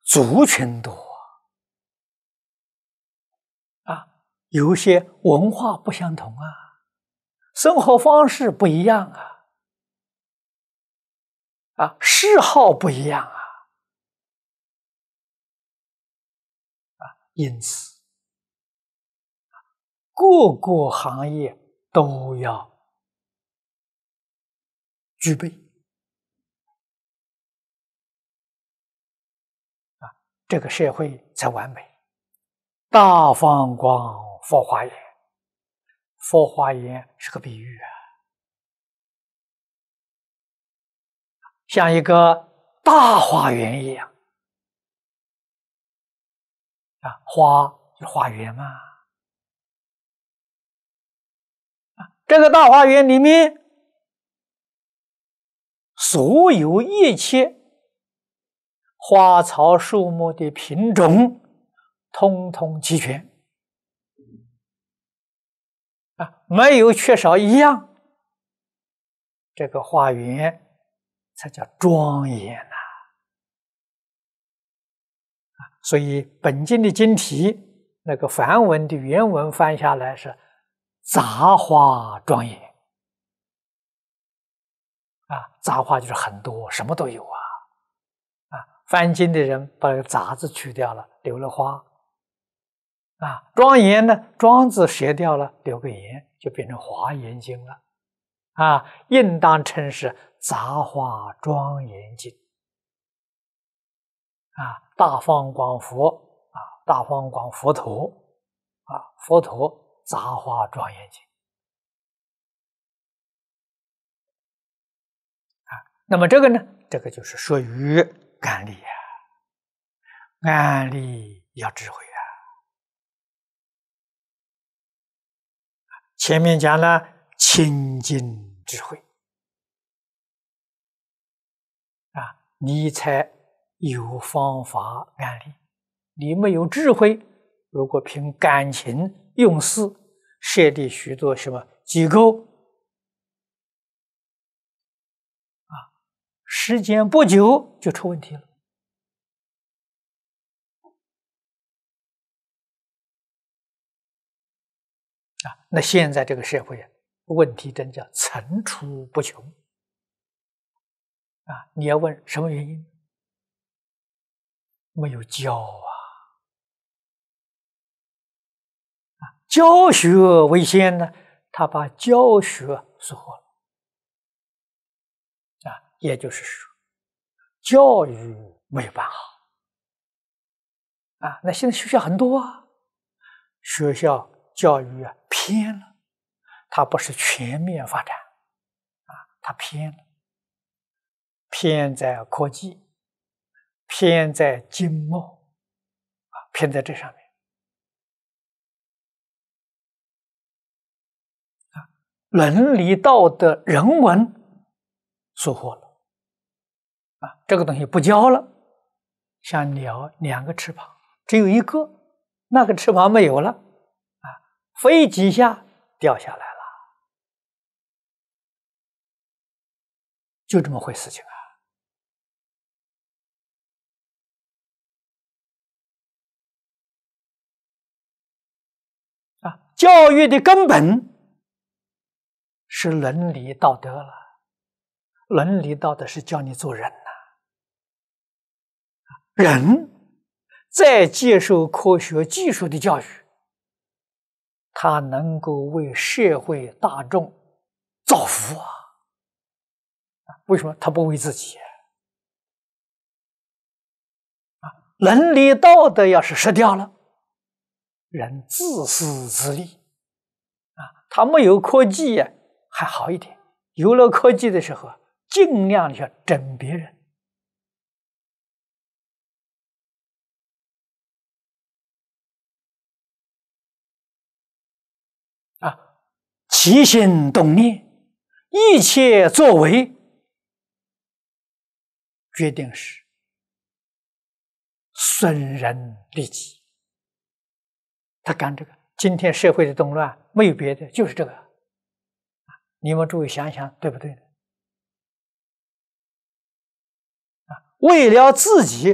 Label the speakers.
Speaker 1: 族群多啊，有些文化不相同啊，生活方式不一样嗜好不一样因此各个行业都要具备这个社会才完美。大放光佛花园，佛花园是个比喻像一个大花园一样花就是花园嘛这个大花园里面所有一切花草树木的品种通通齐全没有缺少一样，这个花园才叫庄严所以本经的经题那个梵文的原文翻下来是杂花庄严杂花就是很多，什么都有翻经的人把那个杂字去掉了，留了花庄严呢，庄字舍掉了，留个严，就变成华严经了应当称是杂花庄严经大放光佛大放光佛陀佛陀杂花庄严经那么这个呢，这个就是属于安立安立要智慧前面讲了清净智慧你才有方法安立。你没有智慧，如果凭感情用事设立许多什么机构时间不久就出问题了那现在这个社会问题真叫层出不穷你要问什么原因？没有教教学为先呢，他把教学疏忽了也就是说教育没有办好那现在学校很多学校教育偏了，它不是全面发展它偏了，偏在科技，偏在经贸偏在这上面伦理道德人文疏忽了这个东西不教了，像鸟两个翅膀只有一个，那个翅膀没有了飞几下掉下来了，就这么回事情教育的根本是伦理道德了，伦理道德是教你做人人在接受科学技术的教育，他能够为社会大众造福为什么他不为自己伦理道德要是失掉了，人自私自利他没有科技还好一点，有了科技的时候尽量去整别人起心动念一切作为决定是损人利己，他干这个。今天社会的动乱没有别的，就是这个你们注意想想对不对为了自己